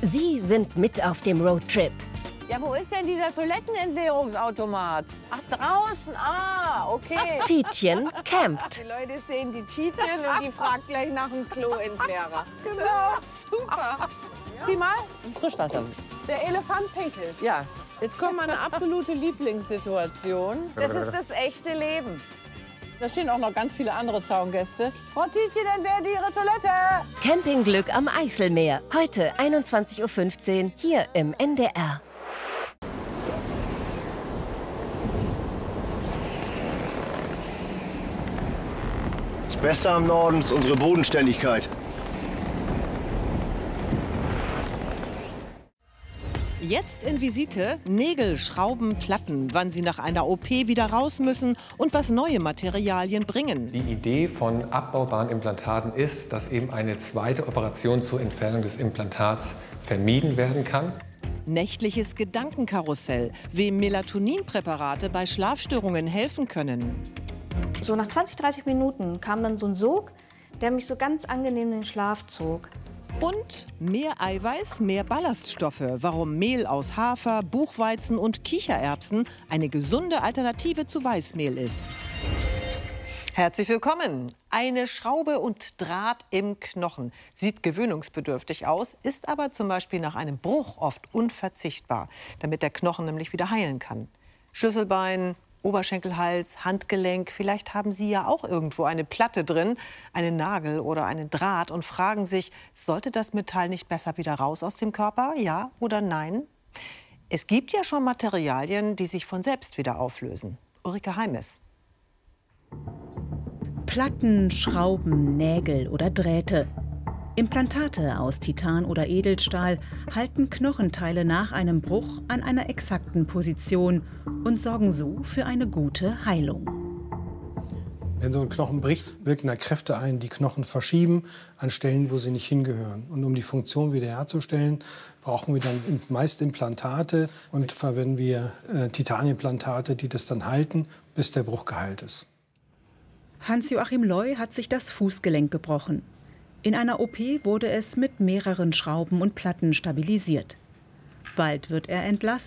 Sie sind mit auf dem Roadtrip. Ja, wo ist denn dieser Toilettenentleerungsautomat? Ach, draußen. Ah, okay. Tietjen campt. Die Leute sehen die Tietjen und die fragt gleich nach dem Kloentleerer. Genau, super. Sieh mal, das ist Frischwasser. Der Elefant pinkelt. Ja, jetzt kommt meine absolute Lieblingssituation. Das ist das echte Leben. Da stehen auch noch ganz viele andere Zaungäste. Frau Tietjen, entleert Ihre Toilette. Campingglück am Eiselmeer. Heute 21:15 Uhr hier im NDR. Das Beste am Norden ist unsere Bodenständigkeit. Jetzt in Visite Nägel, Schrauben, Platten, wann sie nach einer OP wieder raus müssen und was neue Materialien bringen. Die Idee von abbaubaren Implantaten ist, dass eben eine zweite Operation zur Entfernung des Implantats vermieden werden kann. Nächtliches Gedankenkarussell, wem Melatoninpräparate bei Schlafstörungen helfen können. So nach 20, 30 Minuten kam dann so ein Sog, der mich so ganz angenehm in den Schlaf zog. Und mehr Eiweiß, mehr Ballaststoffe. Warum Mehl aus Hafer, Buchweizen und Kichererbsen eine gesunde Alternative zu Weißmehl ist. Herzlich willkommen. Eine Schraube und Draht im Knochen. Sieht gewöhnungsbedürftig aus, ist aber zum Beispiel nach einem Bruch oft unverzichtbar, damit der Knochen nämlich wieder heilen kann. Schlüsselbein, Oberschenkelhals, Handgelenk, vielleicht haben Sie ja auch irgendwo eine Platte drin, einen Nagel oder einen Draht und fragen sich, sollte das Metall nicht besser wieder raus aus dem Körper? Ja oder nein? Es gibt ja schon Materialien, die sich von selbst wieder auflösen. Ulrike Heimes. Platten, Schrauben, Nägel oder Drähte. Implantate aus Titan oder Edelstahl halten Knochenteile nach einem Bruch an einer exakten Position und sorgen so für eine gute Heilung. Wenn so ein Knochen bricht, wirken da Kräfte ein, die Knochen verschieben an Stellen, wo sie nicht hingehören. Und um die Funktion wiederherzustellen, brauchen wir dann meist Implantate und verwenden wir Titanimplantate, die das dann halten, bis der Bruch geheilt ist. Hans-Joachim Leu hat sich das Fußgelenk gebrochen. In einer OP wurde es mit mehreren Schrauben und Platten stabilisiert. Bald wird er entlassen.